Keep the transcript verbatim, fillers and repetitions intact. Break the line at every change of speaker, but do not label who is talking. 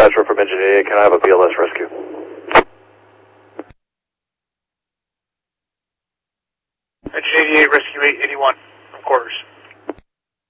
Metro from Engine eighty-eight. Can I have a B L S rescue?
Engine eighty-eight, rescue eight eighty-one, from quarters.